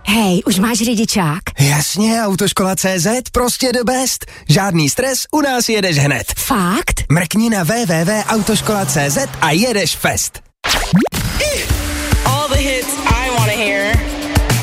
Hej, už máš řidičák? Jasně, Autoškola.cz, prostě the best. Žádný stres, u nás jedeš hned. Fakt? Mrkni na www.autoškola.cz a jedeš fest. All the hits I wanna hear.